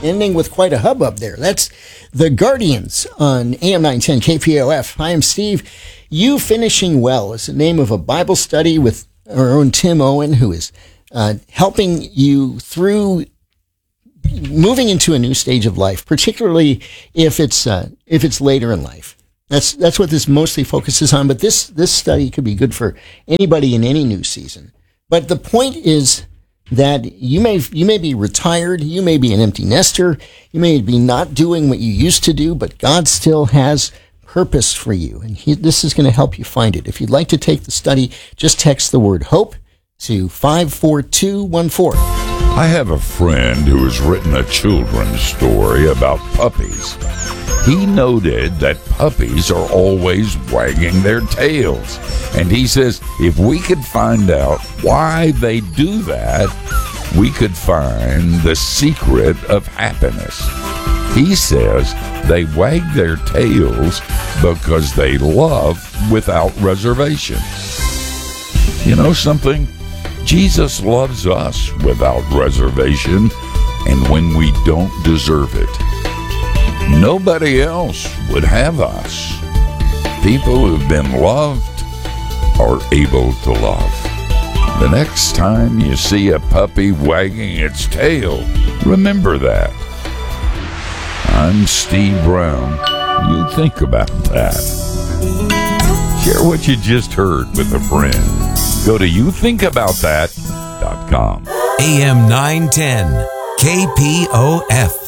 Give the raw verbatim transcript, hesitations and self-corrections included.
ending with quite a hubbub there. That's The Guardians on A M nine ten K P O F. Hi, I'm Steve. You Finishing Well is the name of a Bible study with our own Tim Owen, who is uh, helping you through moving into a new stage of life, particularly if it's uh, if it's later in life. That's that's what this mostly focuses on. But this this study could be good for anybody in any new season. But the point is that you may you may be retired, you may be an empty nester, you may be not doing what you used to do, but God still has purpose for you, and he, this is going to help you find it. If you'd like to take the study, just text the word HOPE to five four two one four. I have a friend who has written a children's story about puppies. He noted that puppies are always wagging their tails, and he says if we could find out why they do that, we could find the secret of happiness. He says they wag their tails because they love without reservation. You know something? Jesus loves us without reservation, and when we don't deserve it. Nobody else would have us. People who've been loved are able to love. The next time you see a puppy wagging its tail, remember that. I'm Steve Brown. You think about that. Share what you just heard with a friend. Go to you think about that dot com. A M nine ten K P O F.